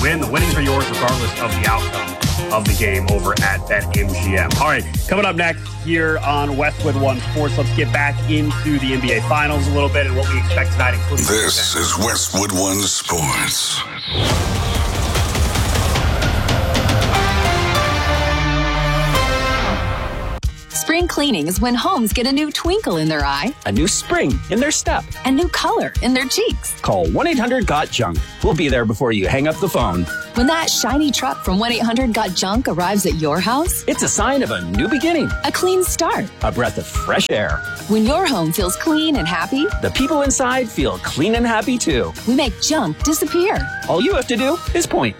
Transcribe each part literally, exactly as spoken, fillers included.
win. The winnings are yours regardless of the outcome of the game over at BetMGM. All right, coming up next here on Westwood One Sports, let's get back into the N B A Finals a little bit and what we expect tonight, including this is Westwood One Sports. Spring cleaning is when homes get a new twinkle in their eye, a new spring in their step, a new color in their cheeks. Call one eight hundred got junk. We'll be there before you hang up the phone. When that shiny truck from one eight hundred got junk arrives at your house, it's a sign of a new beginning, a clean start, a breath of fresh air. When your home feels clean and happy, the people inside feel clean and happy too. We make junk disappear. All you have to do is point.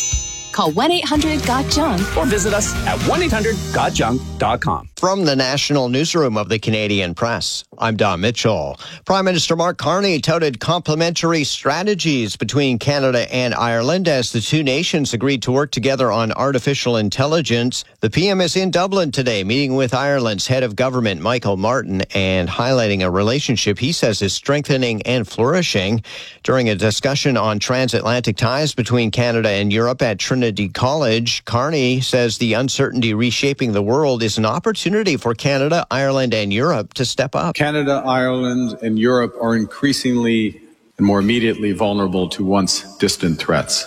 Call one eight hundred got junk or visit us at one eight hundred got junk dot com. From the National Newsroom of the Canadian Press, I'm Don Mitchell. Prime Minister Mark Carney touted complementary strategies between Canada and Ireland as the two nations agreed to work together on artificial intelligence. The P M is in Dublin today, meeting with Ireland's head of government, Michael Martin, and highlighting a relationship he says is strengthening and flourishing. During a discussion on transatlantic ties between Canada and Europe at Trinity College, Carney says the uncertainty reshaping the world is an opportunity for Canada, Ireland, and Europe to step up. Canada, Ireland, and Europe are increasingly and more immediately vulnerable to once distant threats.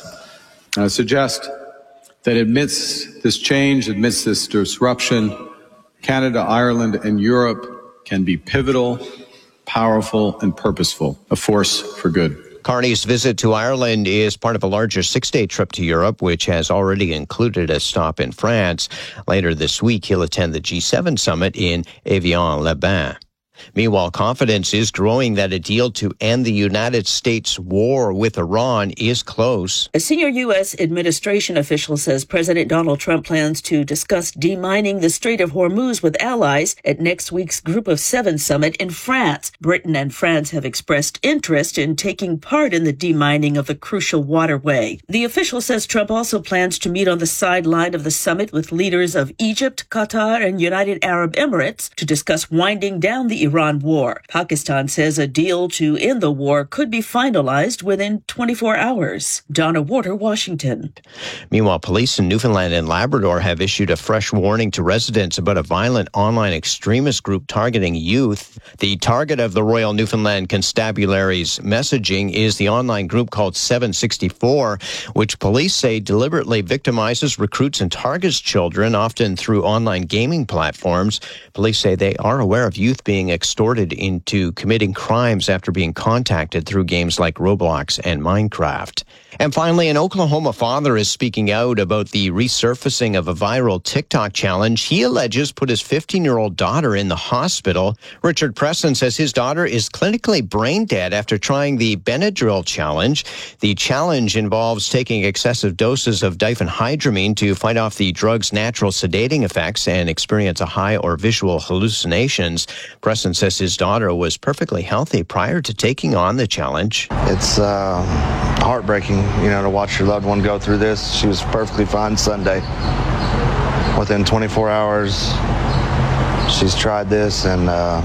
I suggest that amidst this change, amidst this disruption, Canada, Ireland, and Europe can be pivotal, powerful, and purposeful, a force for good. Carney's visit to Ireland is part of a larger six-day trip to Europe, which has already included a stop in France. Later this week, he'll attend the G seven summit in Evian-les-Bains. Meanwhile, confidence is growing that a deal to end the United States war with Iran is close. A senior U S administration official says President Donald Trump plans to discuss demining the Strait of Hormuz with allies at next week's Group of Seven summit in France. Britain and France have expressed interest in taking part in the demining of the crucial waterway. The official says Trump also plans to meet on the sideline of the summit with leaders of Egypt, Qatar, and United Arab Emirates to discuss winding down the Iran war. Pakistan says a deal to end the war could be finalized within twenty-four hours. Donna Warder, Washington. Meanwhile, police in Newfoundland and Labrador have issued a fresh warning to residents about a violent online extremist group targeting youth. The target of the Royal Newfoundland Constabulary's messaging is the online group called seven sixty-four, which police say deliberately victimizes, recruits, and targets children, often through online gaming platforms. Police say they are aware of youth being extorted into committing crimes after being contacted through games like Roblox and Minecraft. And finally, an Oklahoma father is speaking out about the resurfacing of a viral TikTok challenge he alleges put his fifteen-year-old daughter in the hospital. Richard Preston says his daughter is clinically brain dead after trying the Benadryl challenge. The challenge involves taking excessive doses of diphenhydramine to fight off the drug's natural sedating effects and experience a high or visual hallucinations. Preston says his daughter was perfectly healthy prior to taking on the challenge. It's uh, heartbreaking, you know, to watch your loved one go through this. She was perfectly fine Sunday. Within twenty-four hours, she's tried this and uh,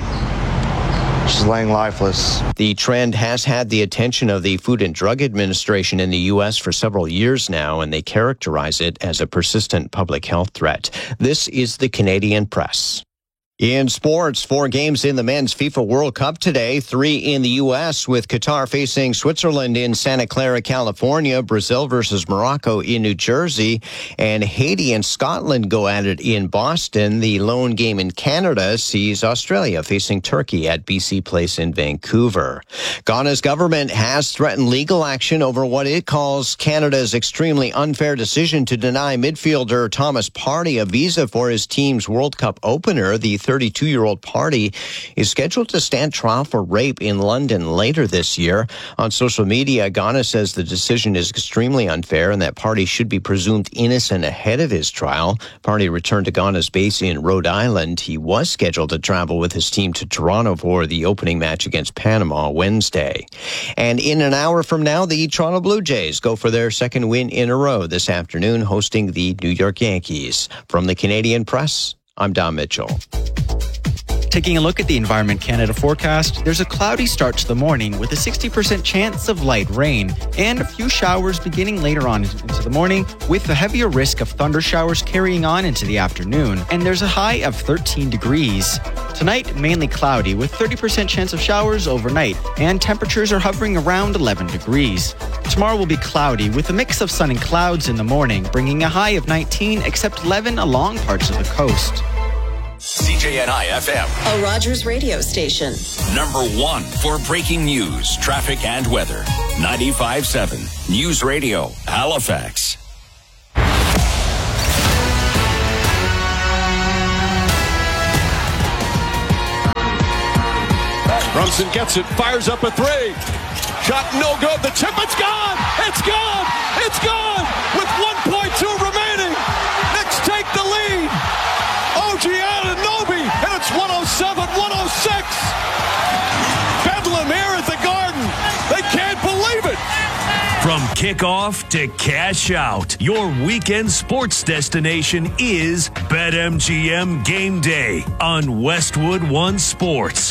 she's laying lifeless. The trend has had the attention of the Food and Drug Administration in the U S for several years now, and they characterize it as a persistent public health threat. This is the Canadian Press. In sports, four games in the men's FIFA World Cup today, three in the U S, with Qatar facing Switzerland in Santa Clara, California, Brazil versus Morocco in New Jersey, and Haiti and Scotland go at it in Boston. The lone game in Canada sees Australia facing Turkey at B C Place in Vancouver. Ghana's government has threatened legal action over what it calls Canada's extremely unfair decision to deny midfielder Thomas Partey a visa for his team's World Cup opener. The thirty-two-year-old Partey is scheduled to stand trial for rape in London later this year. On social media, Ghana says the decision is extremely unfair and that Partey should be presumed innocent ahead of his trial. Partey returned to Ghana's base in Rhode Island. He was scheduled to travel with his team to Toronto for the opening match against Panama Wednesday. And in an hour from now, the Toronto Blue Jays go for their second win in a row this afternoon, hosting the New York Yankees. From the Canadian Press, I'm Don Mitchell. Taking a look at the Environment Canada forecast, there's a cloudy start to the morning with a sixty percent chance of light rain and a few showers beginning later on into the morning with a heavier risk of thunder showers carrying on into the afternoon. And there's a high of thirteen degrees. Tonight, mainly cloudy with thirty percent chance of showers overnight and temperatures are hovering around eleven degrees. Tomorrow will be cloudy with a mix of sun and clouds in the morning, bringing a high of nineteen except eleven along parts of the coast. C J N I F M, a Rogers radio station. Number one for breaking news, traffic, and weather. ninety-five point seven News Radio, Halifax. Brunson gets it, fires up a three. Shot no good. The tip, it's gone. It's gone. It's gone. With one point two remaining. Knicks take the lead. O G Anunoby, and it's one oh seven one oh six. Bedlam here at the Garden. They can't believe it. From kickoff to cash out, your weekend sports destination is BetMGM Game Day on Westwood One Sports.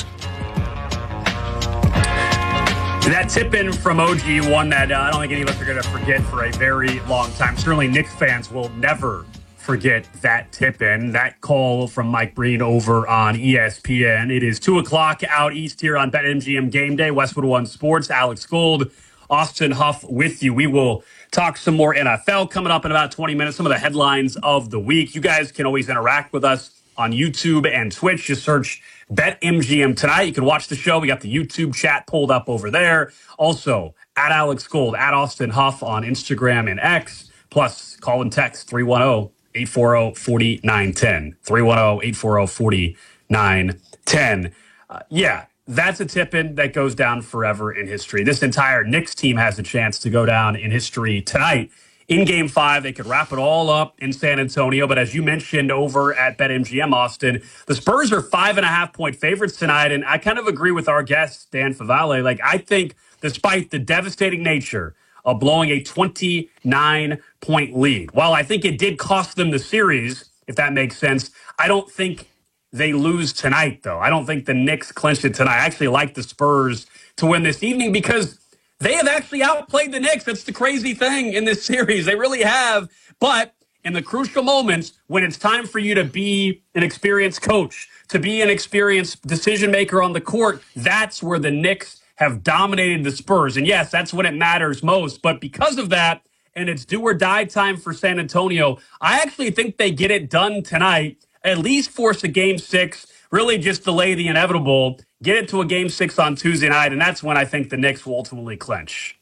That tip-in from O G, one that uh, I don't think any of us are going to forget for a very long time. Certainly Knicks fans will never forget that tip-in. That call from Mike Breen over on E S P N. It is two o'clock out east here on BetMGM Game Day. Westwood One Sports, Alex Gold, Austin Huff with you. We will talk some more N F L coming up in about twenty minutes, some of the headlines of the week. You guys can always interact with us on YouTube and Twitch. Just search BetMGM Tonight. You can watch the show. We got the YouTube chat pulled up over there. Also, at Alex Gold, at Austin Huff on Instagram and X. Plus, call and text three one zero, eight four zero, four nine one zero. three one zero, eight four zero, four nine one zero. Uh, yeah, that's a tip-in that goes down forever in history. This entire Knicks team has a chance to go down in history tonight. In Game five, they could wrap it all up in San Antonio. But as you mentioned over at BetMGM, Austin, the Spurs are five and a half point favorites tonight. And I kind of agree with our guest, Dan Favale. Like, I think despite the devastating nature of blowing a twenty-nine point lead, while I think it did cost them the series, if that makes sense, I don't think they lose tonight, though. I don't think the Knicks clinched it tonight. I actually like the Spurs to win this evening because they have actually outplayed the Knicks. That's the crazy thing in this series. They really have. But in the crucial moments, when it's time for you to be an experienced coach, to be an experienced decision maker on the court, that's where the Knicks have dominated the Spurs. And yes, that's when it matters most. But because of that, and it's do or die time for San Antonio, I actually think they get it done tonight, at least force a game six, really just delay the inevitable, get it to a game six on Tuesday night, and that's when I think the Knicks will ultimately clinch.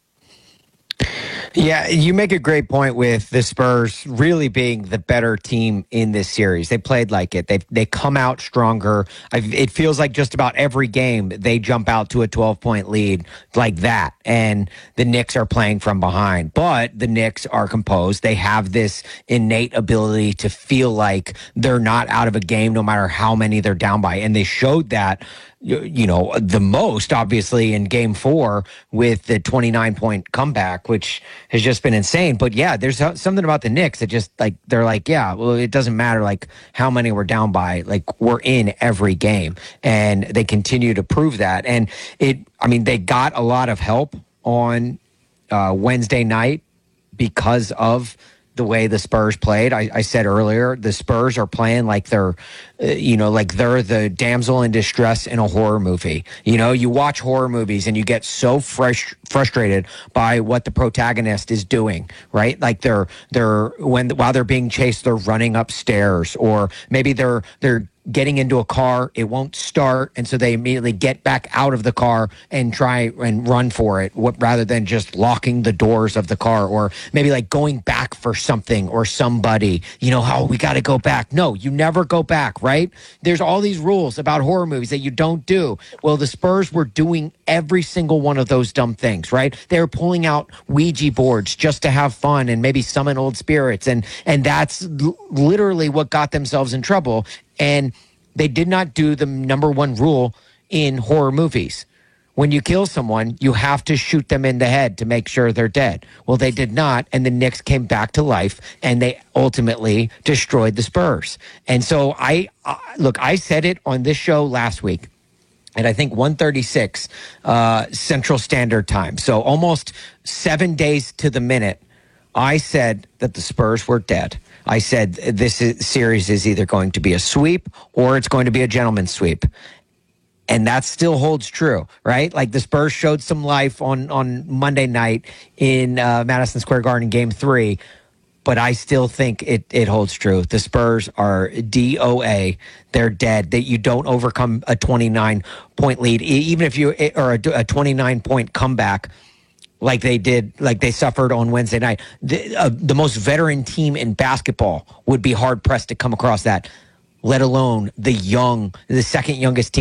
Yeah, you make a great point with the Spurs really being the better team in this series. They played like it. They they come out stronger. I've, it feels like just about every game they jump out to a twelve-point lead like that, and the Knicks are playing from behind. But the Knicks are composed. They have this innate ability to feel like they're not out of a game no matter how many they're down by, and they showed that, you know, the most obviously in game four with the twenty-nine point comeback, which has just been insane. But yeah, there's something about the Knicks that just like, they're like, yeah, well, it doesn't matter like how many we're down by, like we're in every game, and they continue to prove that. And it, I mean, they got a lot of help on uh, Wednesday night because of the way the Spurs played. I, I said earlier, the Spurs are playing like they're, uh, you know, like they're the damsel in distress in a horror movie. You know, you watch horror movies and you get so fresh, frustrated by what the protagonist is doing, right? Like they're, they're, when, while they're being chased, they're running upstairs, or maybe they're, they're, getting into a car, it won't start, and so they immediately get back out of the car and try and run for it, what, rather than just locking the doors of the car, or maybe like going back for something or somebody. You know, oh, we got to go back. No, you never go back, right? There's all these rules about horror movies that you don't do. Well, the Spurs were doing every single one of those dumb things, right? They were pulling out Ouija boards just to have fun and maybe summon old spirits, and and that's l- literally what got themselves in trouble. And they did not do the number one rule in horror movies, when you kill someone, you have to shoot them in the head to make sure they're dead. Well, they did not, and the Knicks came back to life, and they ultimately destroyed the Spurs. And so I uh, look, I said it on this show last week, and I think one thirty-six uh, Central Standard Time. So almost seven days to the minute, I said that the Spurs were dead. I said this is, series is either going to be a sweep or it's going to be a gentleman's sweep. And that still holds true, right? Like the Spurs showed some life on, on Monday night in uh, Madison Square Garden game three, but I still think it, it holds true. The Spurs are D O A. They're dead. That you don't overcome a twenty-nine point lead, even if you, or a, a twenty-nine point comeback like they did, like they suffered on Wednesday night. The, uh, the most veteran team in basketball would be hard pressed to come across that, let alone the young, the second youngest team